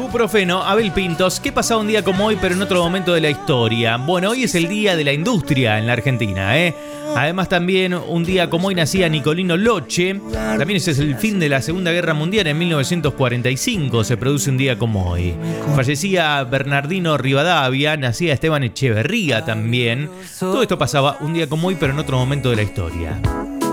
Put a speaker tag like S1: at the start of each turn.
S1: Ibuprofeno, Abel Pintos. ¿Qué pasaba un día como hoy, pero en otro momento de la historia? Bueno, hoy es el Día de la Industria en la Argentina, ¿eh? Además, también un día como hoy nacía Nicolino Loche. También ese es el fin de la Segunda Guerra Mundial. En 1945 se produce un día como hoy. Fallecía Bernardino Rivadavia, nacía Esteban Echeverría también. Todo esto pasaba un día como hoy, pero en otro momento de la historia.